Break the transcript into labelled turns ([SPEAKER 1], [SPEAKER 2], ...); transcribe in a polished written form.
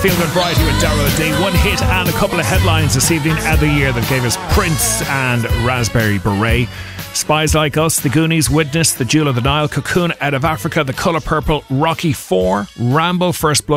[SPEAKER 1] Feel Good Variety with Darrell D. One hit and a couple of headlines this evening of the year that gave us Prince and Raspberry Beret. Spies Like Us, The Goonies, Witness, The Jewel of the Nile, Cocoon, Out of Africa, The Colour Purple, Rocky IV, Rambo, First Blood,